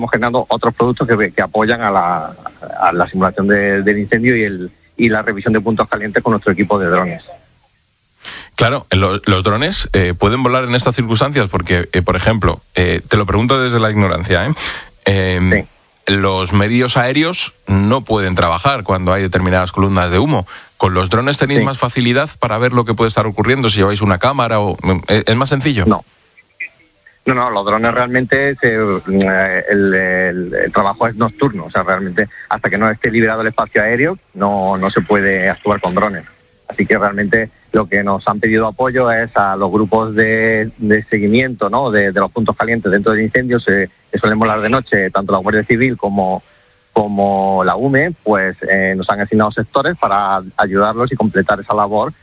generando otros productos que apoyan a la simulación del incendio y la revisión de puntos calientes con nuestro equipo de drones. Claro, los drones pueden volar en estas circunstancias porque, por ejemplo, te lo pregunto desde la ignorancia, Sí. Los medios aéreos no pueden trabajar cuando hay determinadas columnas de humo. ¿Con los drones tenéis más facilidad para ver lo que puede estar ocurriendo si lleváis una cámara? ¿Es más sencillo? No, los drones realmente, el trabajo es nocturno, o sea, realmente hasta que no esté liberado el espacio aéreo no se puede actuar con drones. Así que realmente lo que nos han pedido apoyo es a los grupos de seguimiento, ¿no?, de los puntos calientes dentro del incendio, que suelen volar de noche, tanto la Guardia Civil como la UME, pues nos han asignado sectores para ayudarlos y completar esa labor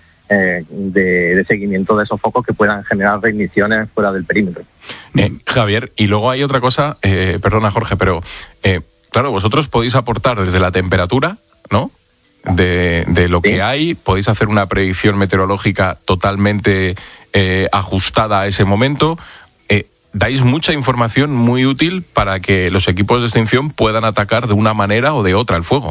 de seguimiento de esos focos que puedan generar reigniciones fuera del perímetro. Javier, y luego hay otra cosa, perdona Jorge, pero claro, vosotros podéis aportar desde la temperatura, ¿no?, de lo que hay, podéis hacer una predicción meteorológica totalmente ajustada a ese momento. Dais mucha información muy útil para que los equipos de extinción puedan atacar de una manera o de otra el fuego.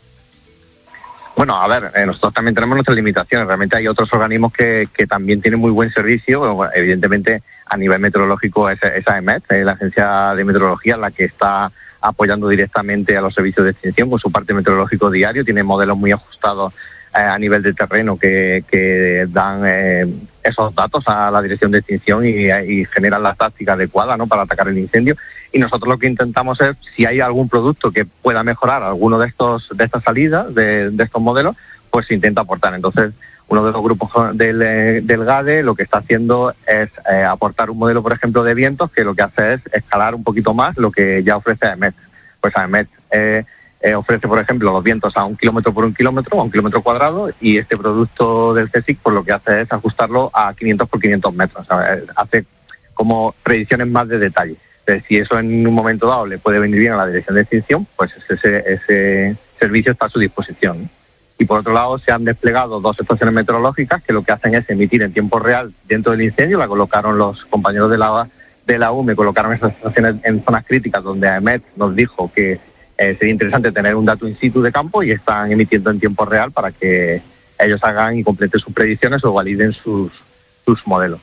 Bueno, a ver, nosotros también tenemos nuestras limitaciones. Realmente hay otros organismos que también tienen muy buen servicio. Bueno, evidentemente, a nivel meteorológico es AEMET, la Agencia de Meteorología, la que está apoyando directamente a los servicios de extinción con su parte meteorológico diario. Tiene modelos muy ajustados a nivel de terreno que dan esos datos a la dirección de extinción y generan la táctica adecuada, ¿no?, para atacar el incendio. Y nosotros lo que intentamos es, si hay algún producto que pueda mejorar alguno de estas salidas, de estos modelos, pues se intenta aportar. Entonces, uno de los grupos del GADE lo que está haciendo es aportar un modelo, por ejemplo, de vientos, que lo que hace es escalar un poquito más lo que ya ofrece AEMET. Pues AEMET ofrece, por ejemplo, los vientos a 1 kilómetro por 1 kilómetro, a 1 kilómetro cuadrado, y este producto del CSIC, pues lo que hace es ajustarlo a 500 por 500 metros. O sea, hace como predicciones más de detalle. Entonces, si eso en un momento dado le puede venir bien a la dirección de extinción, pues ese servicio está a su disposición. Y por otro lado, se han desplegado 2 estaciones meteorológicas que lo que hacen es emitir en tiempo real dentro del incendio. La colocaron los compañeros de la UME, colocaron esas estaciones en zonas críticas donde AEMET nos dijo que sería interesante tener un dato in situ de campo, y están emitiendo en tiempo real para que ellos hagan y completen sus predicciones o validen sus modelos.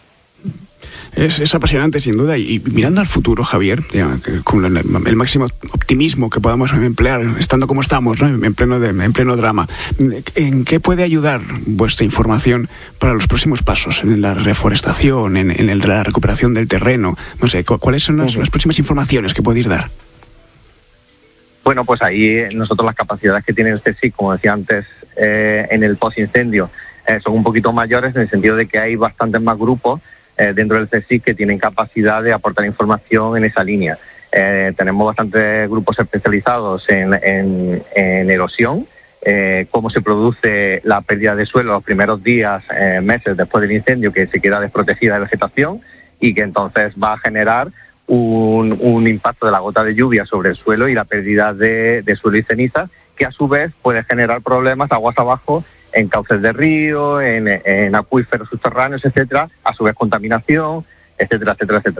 Es apasionante, sin duda, y mirando al futuro, Javier, con el máximo optimismo que podamos emplear, estando como estamos, ¿no?, en pleno drama, ¿en qué puede ayudar vuestra información para los próximos pasos en la reforestación, en la recuperación del terreno? No sé, ¿cuáles son las próximas informaciones que podéis dar? Bueno, pues ahí nosotros las capacidades que tiene el CSIC, como decía antes, en el post-incendio, son un poquito mayores, en el sentido de que hay bastantes más grupos dentro del CSIC que tienen capacidad de aportar información en esa línea. Tenemos bastantes grupos especializados en erosión, cómo se produce la pérdida de suelo los primeros días, meses después del incendio, que se queda desprotegida de vegetación y que entonces va a generar un impacto de la gota de lluvia sobre el suelo y la pérdida de suelo y cenizas, que a su vez puede generar problemas aguas abajo en cauces de río, en acuíferos subterráneos, etcétera, a su vez contaminación, etcétera.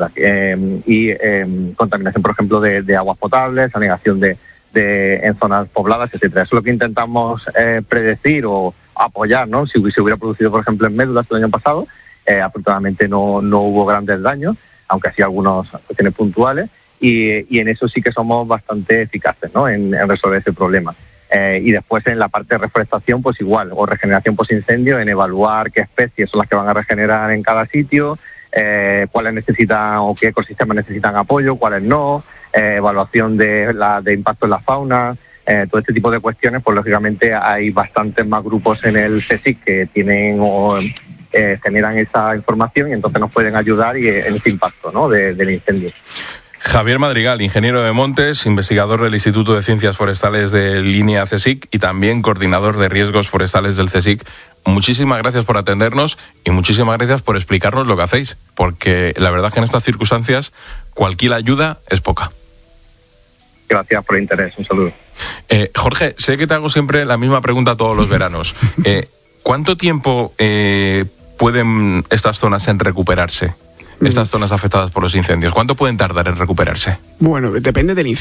Contaminación, por ejemplo, de aguas potables, anegación en zonas pobladas, etcétera. Eso es lo que intentamos predecir o apoyar, ¿no? Si se hubiera producido, por ejemplo, en Médulas el año pasado, afortunadamente no hubo grandes daños, aunque sí algunas cuestiones puntuales, y en eso sí que somos bastante eficaces, ¿no?, en resolver ese problema. Y después en la parte de reforestación, pues igual, o regeneración post-incendio, en evaluar qué especies son las que van a regenerar en cada sitio, cuáles necesitan o qué ecosistemas necesitan apoyo, cuáles no, evaluación de impacto en la fauna, todo este tipo de cuestiones. Pues lógicamente hay bastantes más grupos en el CSIC que tienen o generan esa información, y entonces nos pueden ayudar en ese impacto, ¿no?, del incendio. Javier Madrigal, ingeniero de montes, investigador del Instituto de Ciencias Forestales de Línea CSIC y también coordinador de riesgos forestales del CSIC. Muchísimas gracias por atendernos y muchísimas gracias por explicarnos lo que hacéis, porque la verdad es que en estas circunstancias cualquier ayuda es poca. Gracias por el interés, un saludo. Jorge, sé que te hago siempre la misma pregunta todos los veranos. ¿Cuánto tiempo pueden estas zonas en recuperarse? Estas zonas afectadas por los incendios, ¿cuánto pueden tardar en recuperarse? Bueno, depende del incendio.